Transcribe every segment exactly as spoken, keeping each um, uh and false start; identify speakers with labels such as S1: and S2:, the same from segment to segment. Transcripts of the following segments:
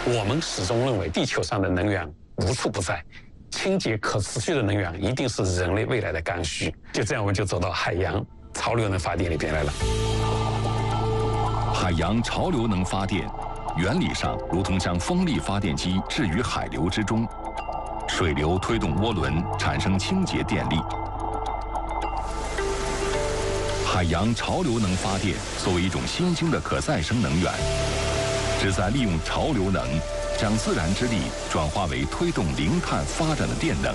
S1: 我们始终认为地球上的能源无处不在，清洁可持续的能源一定是人类未来的刚需。就这样，我们就走到海洋潮流能发电里边来了。
S2: 海洋潮流能发电，原理上如同将风力发电机置于海流之中，水流推动涡轮产生清洁电力。海洋潮流能发电作为一种新兴的可再生能源，旨在利用潮流能将自然之力转化为推动零碳发展的电能。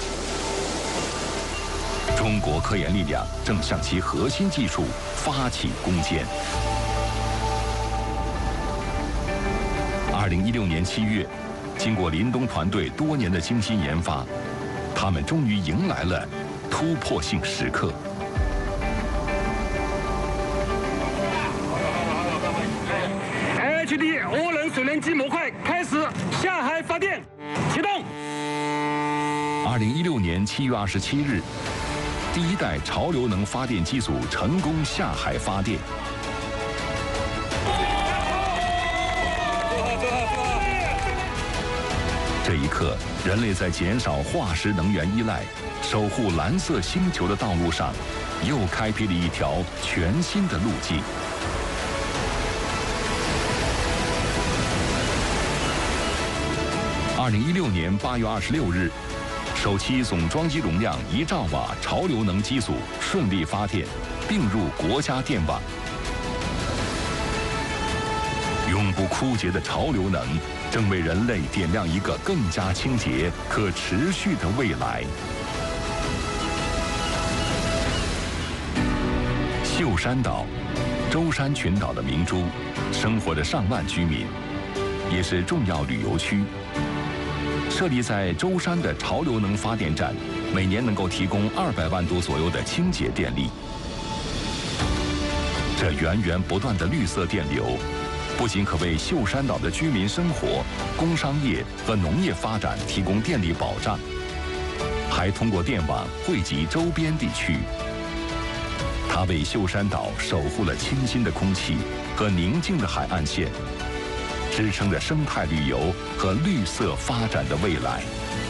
S2: 中国科研力量正向其核心技术发起攻坚。二零一六年七月，经过林东团队多年的精心研发，他们终于迎来了突破性时刻。
S3: H D 涡轮水轮机模块开始下海发电，启动。
S2: 二零一六年七月二十七日，第一代潮流能发电机组成功下海发电。这一刻，人类在减少化石能源依赖、守护蓝色星球的道路上，又开辟了一条全新的路径。二零一六年八月二十六日，首期总装机容量一兆瓦潮流能机组顺利发电，并入国家电网。永不枯竭的潮流能正为人类点亮一个更加清洁、可持续的未来。秀山岛，舟山群岛的明珠，生活着上万居民，也是重要旅游区。设立在舟山的潮流能发电站，每年能够提供二百万度左右的清洁电力。这源源不断的绿色电流，不仅可为秀山岛的居民生活、工商业和农业发展提供电力保障，还通过电网惠及周边地区。它为秀山岛守护了清新的空气和宁静的海岸线，支撑着生态旅游和绿色发展的未来。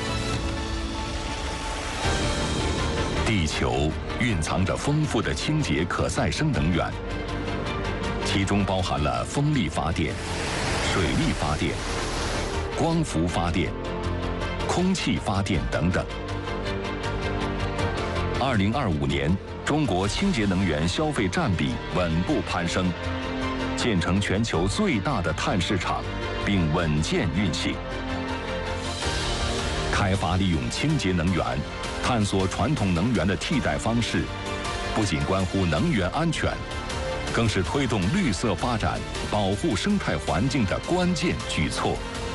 S2: 地球蕴藏着丰富的清洁可再生能源，其中包含了风力发电、水力发电、光伏发电、空气发电等等。二零二五年，中国清洁能源消费占比稳步攀升，建成全球最大的碳市场，并稳健运行。开发利用清洁能源，探索传统能源的替代方式，不仅关乎能源安全，更是推动绿色发展、保护生态环境的关键举措。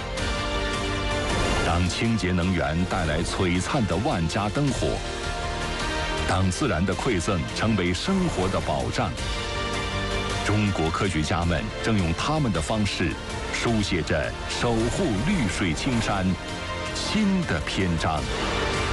S2: 当清洁能源带来璀璨的万家灯火，当自然的馈赠成为生活的保障，中国科学家们正用他们的方式，书写着守护绿水青山新的篇章。